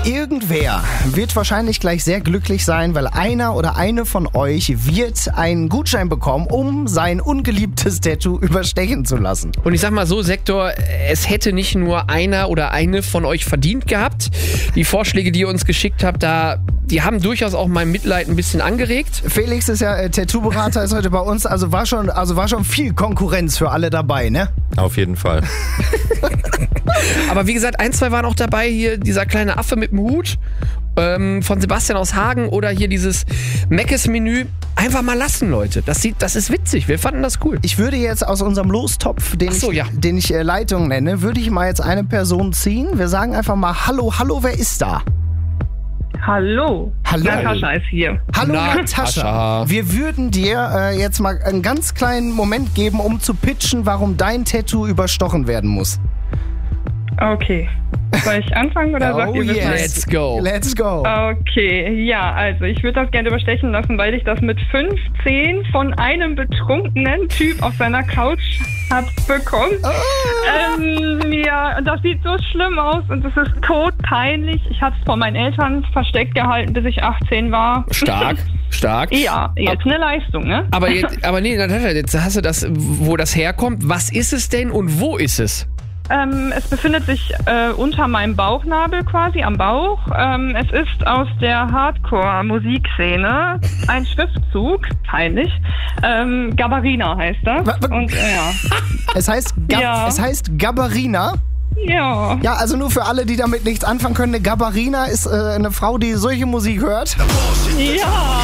Irgendwer wird wahrscheinlich gleich sehr glücklich sein, weil einer oder eine von euch wird einen Gutschein bekommen, um sein ungeliebtes Tattoo überstechen zu lassen. Und ich sag mal so, Sektor, es hätte nicht nur einer oder eine von euch verdient gehabt. Die Vorschläge, die ihr uns geschickt habt, die haben durchaus auch mein Mitleid ein bisschen angeregt. Felix ist ja Tattoo-Berater, ist heute bei uns, also war schon viel Konkurrenz für alle dabei, ne? Auf jeden Fall. Aber wie gesagt, 1, 2 waren auch dabei, hier dieser kleine Affe mit dem Hut von Sebastian aus Hagen oder hier dieses Meckes-Menü. Einfach mal lassen, Leute. Das ist witzig. Wir fanden das cool. Ich würde jetzt aus unserem Lostopf, den ich Leitung nenne, würde ich mal jetzt eine Person ziehen. Wir sagen einfach mal Hallo, wer ist da? Hallo. Natascha ist hier. Hallo Natascha. Wir würden dir jetzt mal einen ganz kleinen Moment geben, um zu pitchen, warum dein Tattoo überstochen werden muss. Okay. Soll ich anfangen oder sagt ihr das? Let's go. Okay, ja, also ich würde das gerne überstechen lassen, weil ich das mit 15 von einem betrunkenen Typ auf seiner Couch hab bekommen. Ja, das sieht so schlimm aus und es ist todpeinlich. Ich habe es vor meinen Eltern versteckt gehalten, bis ich 18 war. Stark. Ja, jetzt eine Leistung, ne? Aber nee, Natascha, jetzt hast du das, wo das herkommt. Was ist es denn und wo ist es? Es befindet sich unter meinem Bauchnabel quasi, am Bauch. Es ist aus der Hardcore-Musikszene ein Schriftzug, peinlich. Gabarina heißt das. Und ja. Es heißt Gabarina? Ja. Ja, also nur für alle, die damit nichts anfangen können. Eine Gabarina ist eine Frau, die solche Musik hört. Ja.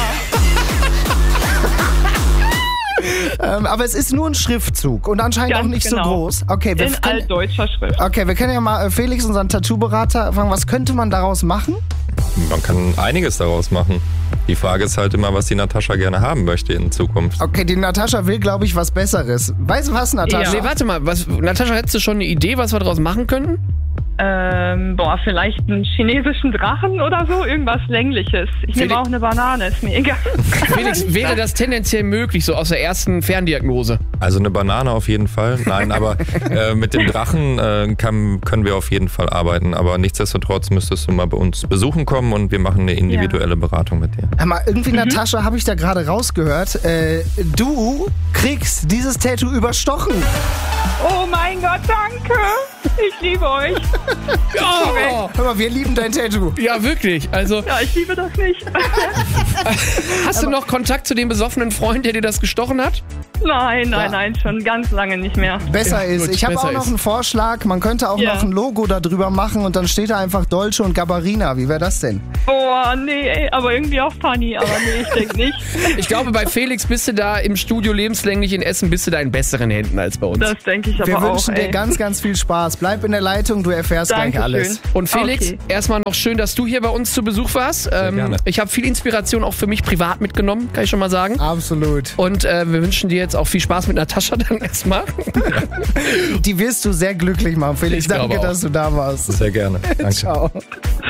Aber es ist nur ein Schriftzug und anscheinend auch nicht so groß. Okay, in altdeutscher Schrift. Okay, wir können ja mal Felix, unseren Tattoo-Berater, fragen, was könnte man daraus machen? Man kann einiges daraus machen. Die Frage ist halt immer, was die Natascha gerne haben möchte in Zukunft. Okay, die Natascha will, glaube ich, was Besseres. Weißt du was, Natascha? Nee, warte mal. Natascha, hättest du schon eine Idee, was wir daraus machen könnten? Vielleicht einen chinesischen Drachen oder so, irgendwas Längliches. Ich nehme auch eine Banane, ist mir egal. Felix, wäre das tendenziell möglich, so aus der ersten Ferndiagnose? Also eine Banane auf jeden Fall. Nein, aber mit dem Drachen können wir auf jeden Fall arbeiten. Aber nichtsdestotrotz müsstest du mal bei uns besuchen kommen und wir machen eine individuelle Beratung mit dir. Hör mal, irgendwie, Natascha, habe ich da gerade rausgehört, du kriegst dieses Tattoo überstochen. Oh mein Gott, danke. Ich liebe euch. Ja. Hör mal, wir lieben dein Tattoo. Ja, wirklich. Also, ja, ich liebe das nicht. Hast du noch Kontakt zu dem besoffenen Freund, der dir das gestochen hat? Nein, schon ganz lange nicht mehr. Besser ist. Gut, ich habe auch noch einen Vorschlag. Man könnte auch noch ein Logo da drüber machen und dann steht da einfach Dolce und Gabarina. Wie wäre das denn? Boah, nee, aber irgendwie auch funny. Aber nee, ich denke nicht. Ich glaube, bei Felix bist du da im Studio lebenslänglich in Essen, bist du da in besseren Händen als bei uns. Das denke ich aber auch. Wir wünschen dir ganz, ganz viel Spaß. Bleib in der Leitung, du erfährst gleich alles. Und Felix, erstmal noch schön, dass du hier bei uns zu Besuch warst. Gerne. Ich habe viel Inspiration auch für mich privat mitgenommen, kann ich schon mal sagen. Absolut. Und wir wünschen dir jetzt auch viel Spaß mit Natascha dann erstmal. Die wirst du sehr glücklich machen. Felix, danke, dass du da warst. Sehr gerne. Danke. Ciao.